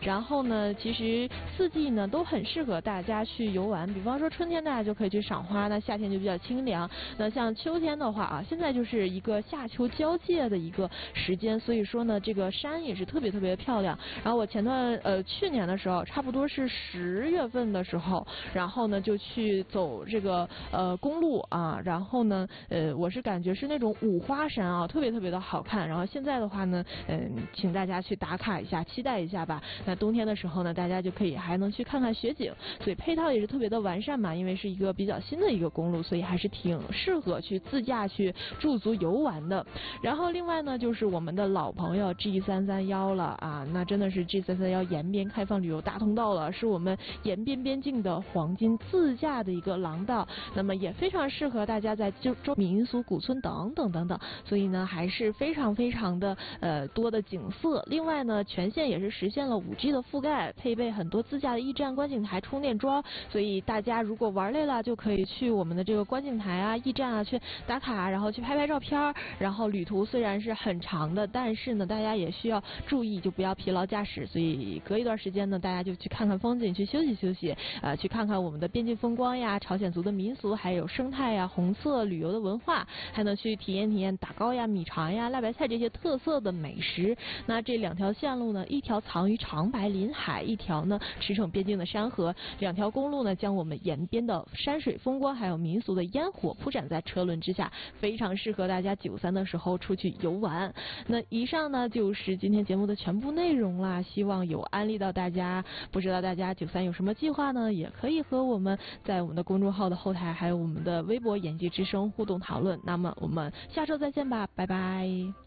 然后呢，其实四季呢都很适合大家去游玩。比方说春天大家就可以去赏花，那夏天就比较清凉。那像秋天的话啊，现在就是一个夏秋交界的一个时间，所以说呢，这个山也是特别特别漂亮。然后我去年的时候，差不多是10月份的时候，然后呢就去走这个公路啊，然后呢我是感觉是那种五花山啊，特别特别的好看。然后现在的话呢，请大家去打卡一下，期待一下吧。那冬天的时候呢，大家就可以还能去看看雪景，所以配套也是特别的完善嘛。因为是一个比较新的一个公路，所以还是挺适合去自驾去驻足游玩的。然后另外呢，就是我们的老朋友 G331了啊，那真的是 G331延边开放旅游大通道了，是我们延边边境的黄金自驾的一个廊道，那么也非常适合大家在周民俗古村等等等等，所以呢还是非常非常的多的景色。另外呢，全线也是实现了5G 的覆盖，配备很多自驾的驿站、观景台、充电桩，所以大家如果玩累了，就可以去我们的这个观景台啊、驿站啊去打卡，然后去拍拍照片。然后旅途虽然是很长的，但是呢，大家也需要注意，就不要疲劳驾驶。所以隔一段时间呢，大家就去看看风景，去休息休息，去看看我们的边境风光呀、朝鲜族的民俗，还有生态呀、红色旅游的文化，还能去体验体验打糕呀、米肠呀、腊白菜这些特色的美食。那这2条线路呢，一条藏于长白林海，一条呢驰骋边境的山河。2条公路呢，将我们沿边的山水风光还有民俗的烟火铺展在车轮之下，非常适合大家93的时候出去游玩。那以上呢就是今天节目的全部内容啦，希望有安利到大家。不知道大家93有什么计划呢？也可以和我们在我们的公众号的后台还有我们的微博演技之声互动讨论。那么我们下周再见吧，拜拜。